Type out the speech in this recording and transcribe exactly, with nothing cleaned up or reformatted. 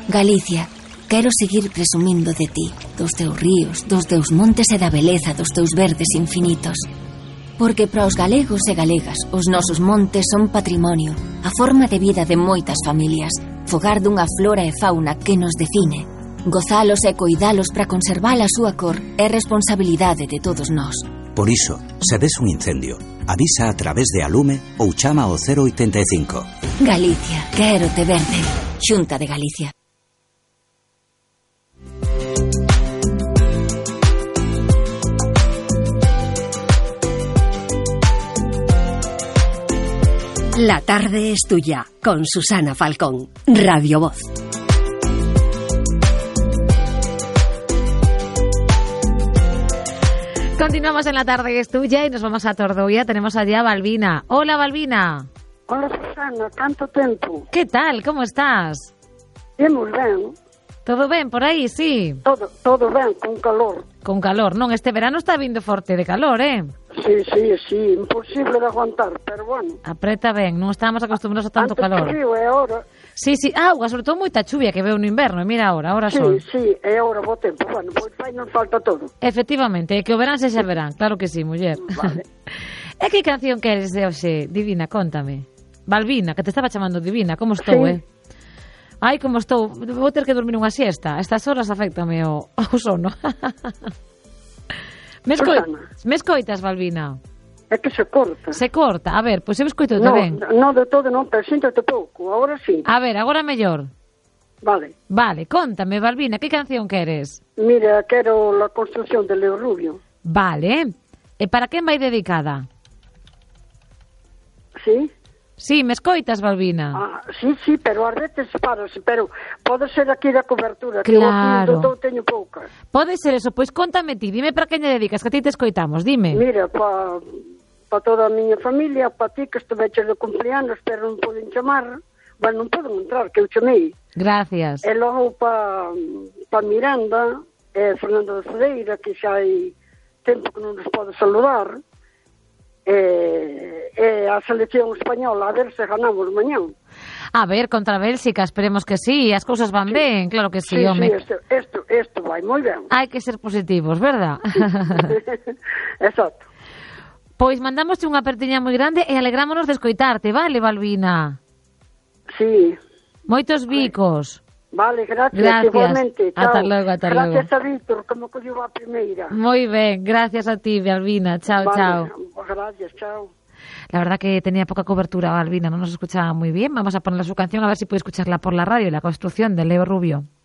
Galicia, quero seguir presumindo de ti, dos teus ríos, dos teus montes e da beleza dos teus verdes infinitos. Porque para os galegos e galegas, os nosos montes son patrimonio, a forma de vida de moitas familias, fogar dunha flora e fauna que nos define. Gozalos e coidalos para conservar a súa cor é responsabilidade de todos nós. Por iso, se ves un incendio, avisa a través de Alume ou chama ao cero oitenta e cinco. Galicia, quero te verde. Xunta de Galicia. La tarde es tuya, con Susana Falcón, Radio Voz. Continuamos en La tarde es tuya y nos vamos a Tordoia. Tenemos allá a Balbina. Hola, Balbina. Hola, Susana, tanto tempo. Que tal, como estás? Imos ben. Todo ben por aí, sí? Todo, todo ben, con calor. Con calor, non, este verano está vindo forte de calor, eh? Sí, sí, sí, imposible de aguantar, pero bueno. Apreta ben, non estamos acostumbrados a tanto Antes calor. Antes frío e agora... Sí, sí, auga, sobre todo moita chuvia que veo no inverno, e mira agora, agora sí, sol. Sí, sí, e agora bo tempo, bueno, pois vai nos falta todo. Efectivamente, e que o verán sexa verán, claro que sí, muller. Vale. E que canción queres de hoxe, Divina, contame. Balbina, que te estaba chamando Divina, como estou, sí. eh? Ai, como estou, vou ter que dormir unha siesta. A estas horas afectame o, o sono. me, escoi... me escoitas, Balbina? É que se corta. Se corta, a ver, pois pues eu me escoito no, ben. Non de todo, non, pero xíntate pouco, agora sí. A ver, agora mellor. Vale. Vale, contame, Balbina, que canción queres? Mira, quero La construcción de Leo Rubio. Vale, e para quen vai dedicada? Sí. Sí, me escoitas, Balbina? Ah, sí, sí, pero ás veces parase, pero pode ser aquí da cobertura, claro. Que eu aquí do teño poucas. Pode ser eso, pois contame ti, dime para quen lle dedicas, que a ti te escoitamos, dime. Mira, pa, pa toda a miña familia, pa ti que estuveches de cumpleanos, pero non poden chamar, bueno, non poden entrar, que eu chamei. Gracias. E logo pa, pa Miranda, e Fernando de Cedeira, que xa hai tempo que non nos pode saludar, e, e a selección española, a ver se ganamos mañán. A ver, contra Bélxica, esperemos que sí, as cousas van sí. ben, claro que sí, sí home. Sí, isto, isto, isto vai moi ben. Hai que ser positivos, verdad? Exacto. Pois mandámoste unha apertiña moi grande e alegrámonos de escoitarte, vale, Balbina? Sí. Moitos bicos. Vale, gracias, gracias. Igualmente. Chao. Ata logo, ata logo. Gracias a Víctor, que me cogiu a primeira. Moi ben, gracias a ti, Balbina. Chao, vale, chao. Gracias, chao. La verdad que tenía poca cobertura, Balbina, no nos escuchaba muy bien. Vamos a ponerle su canción a ver si puede escucharla por la radio, La construcción de Leo Rubio.